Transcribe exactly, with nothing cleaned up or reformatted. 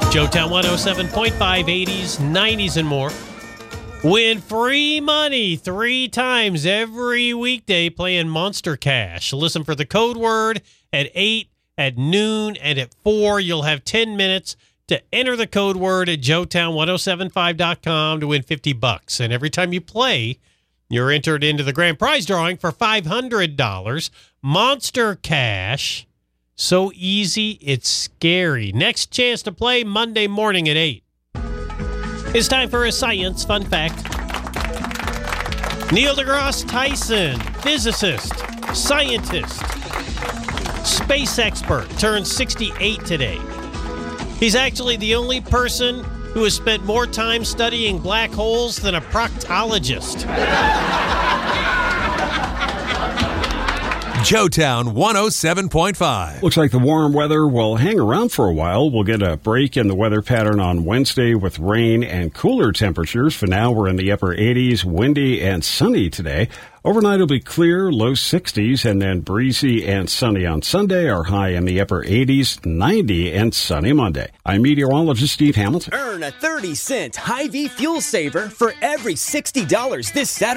Joetown one oh seven point five, eighties, nineties, and more. Win free money three times every weekday playing Monster Cash. Listen for the code word at eight, at noon, and at four. You'll have ten minutes to enter the code word at joetown ten seventy-five dot com to win fifty bucks. And every time you play, you're entered into the grand prize drawing for five hundred dollars. Monster Cash. So easy, it's scary. Next chance to play Monday morning at eight. It's time for a science fun fact. Neil deGrasse Tyson, physicist, scientist, space expert, turned sixty-eight today. He's actually the only person who has spent more time studying black holes than a proctologist. Joetown one oh seven point five. Looks like the warm weather will hang around for a while. We'll get a break in the weather pattern on Wednesday with rain and cooler temperatures. For now, we're in the upper eighties, windy and sunny today. Overnight it'll be clear, low sixties, and then breezy and sunny on Sunday. Our high in the upper eighties, ninety, and sunny Monday. I'm meteorologist Steve Hamilton. Earn a thirty cent Hy-Vee fuel saver for every sixty dollars this Saturday.